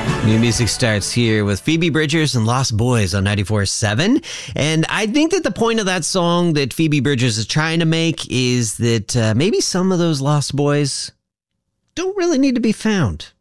New music starts here with Phoebe Bridgers and Lost Boys on 94.7. And I think that the point of that song that Phoebe Bridgers is trying to make is that maybe some of those lost boys don't really need to be found.